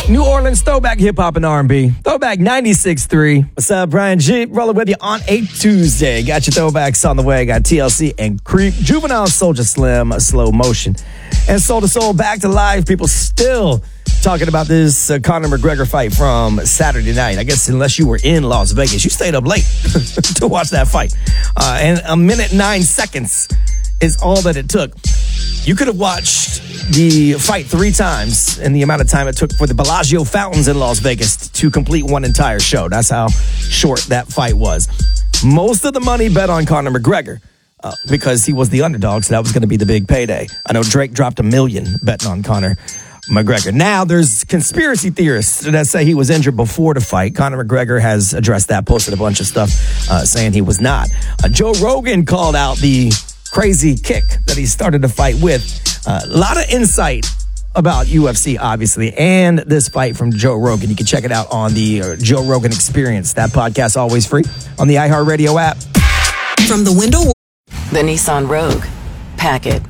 New Orleans throwback hip-hop and R&B. Throwback 96.3. What's up, Brian G? Rolling with you on a Tuesday. Got your throwbacks on the way. Got TLC and Creep, Juvenile, Soulja Slim, Slow Motion, and Soul II Soul back to life. People still talking about this Conor McGregor fight from Saturday night. I guess unless you were in Las Vegas, you stayed up late to watch that fight. And 1 minute 9 seconds is all that it took. You could have watched the fight 3 times in the amount of time it took for the Bellagio fountains in Las Vegas to complete one entire show. That's how short that fight was. Most of the money bet on Conor McGregor because he was the underdog, so that was going to be the big payday. I know Drake dropped $1 million betting on Conor McGregor. Now, there's conspiracy theorists that say he was injured before the fight. Conor McGregor has addressed that, posted a bunch of stuff saying he was not. Joe Rogan called out the crazy kick that he started the fight with. A lot of insight about UFC, obviously, and this fight from Joe Rogan. You can check it out on the Joe Rogan Experience. That podcast always free on the iHeartRadio app. From the window. The Nissan Rogue. Pack it.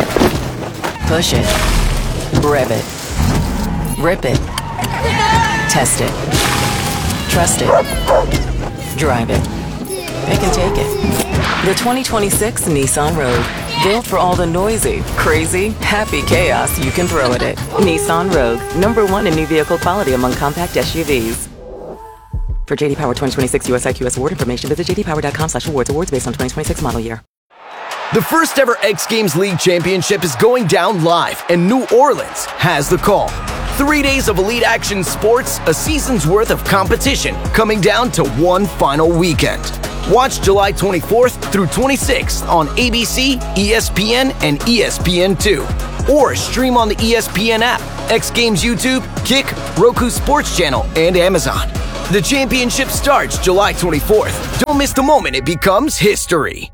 Push it. Rev it. Rip it. Test it. Trust it. Drive it. Pick and take it. The 2026 Nissan Rogue. Built for all the noisy, crazy, happy chaos you can throw at it. Nissan Rogue. #1 in new vehicle quality among compact SUVs. For JD Power 2026 US IQS award information, visit jdpower.com/awards. Awards based on 2026 model year. The first ever X Games League Championship is going down live, and New Orleans has the call. 3 days of elite action sports, a season's worth of competition, coming down to one final weekend. Watch July 24th through 26th on ABC, ESPN, and ESPN2. Or stream on the ESPN app, X Games YouTube, Kick, Roku Sports Channel, and Amazon. The championship starts July 24th. Don't miss the moment it becomes history.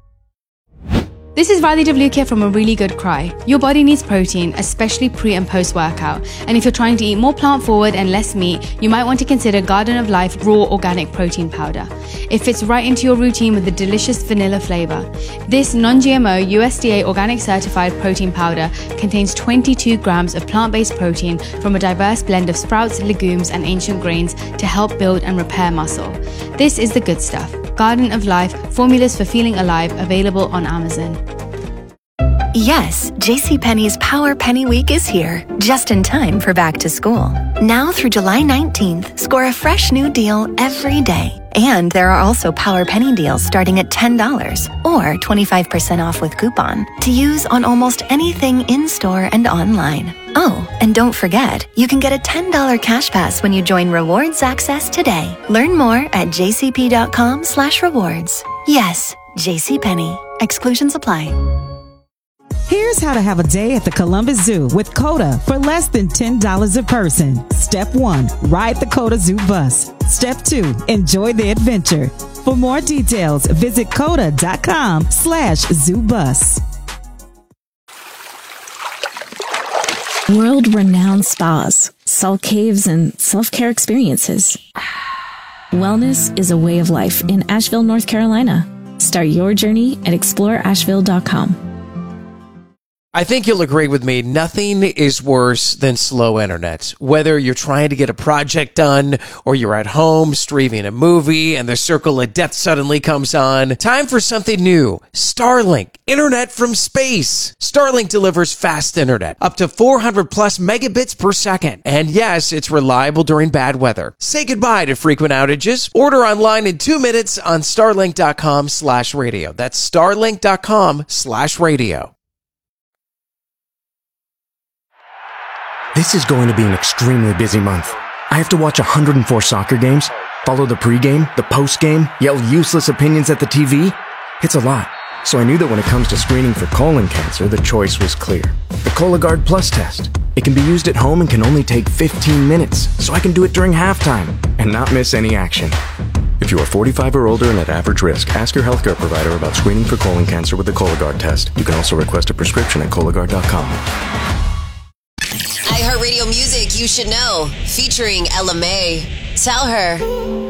This is Riley Devlukia from A Really Good Cry. Your body needs protein, especially pre and post workout. And if you're trying to eat more plant forward and less meat, you might want to consider Garden of Life Raw Organic Protein Powder. It fits right into your routine with a delicious vanilla flavor. This non-GMO USDA organic certified protein powder contains 22 grams of plant-based protein from a diverse blend of sprouts, legumes, and ancient grains to help build and repair muscle. This is the good stuff. Garden of Life, formulas for feeling alive, available on Amazon. Yes, JCPenney's Power Penny Week is here, just in time for back to school. Now through July 19th, score a fresh new deal every day. And there are also Power Penny deals starting at $10 or 25% off with coupon to use on almost anything in-store and online. Oh, and don't forget, you can get a $10 cash pass when you join Rewards Access today. Learn more at jcp.com/rewards. Yes, JCPenney. Exclusions apply. Here's how to have a day at the Columbus Zoo with COTA for less than $10 a person. Step 1, ride the COTA Zoo bus. Step 2, enjoy the adventure. For more details, visit COTA.com/zoobus. World-renowned spas, salt caves, and self-care experiences. Wellness is a way of life in Asheville, North Carolina. Start your journey at exploreasheville.com. I think you'll agree with me, nothing is worse than slow internet. Whether you're trying to get a project done or you're at home streaming a movie and the circle of death suddenly comes on, time for something new. Starlink, internet from space. Starlink delivers fast internet, up to 400 plus megabits per second. And yes, it's reliable during bad weather. Say goodbye to frequent outages. Order online in 2 minutes on starlink.com/radio. That's starlink.com/radio. This is going to be an extremely busy month. I have to watch 104 soccer games, follow the pregame, the postgame, yell useless opinions at the TV. It's a lot. So I knew that when it comes to screening for colon cancer, the choice was clear. The Cologuard Plus test. It can be used at home and can only take 15 minutes, so I can do it during halftime and not miss any action. If you are 45 or older and at average risk, ask your healthcare provider about screening for colon cancer with the Cologuard test. You can also request a prescription at Cologuard.com. iHeartRadio music you should know, featuring Ella Mai. Tell her.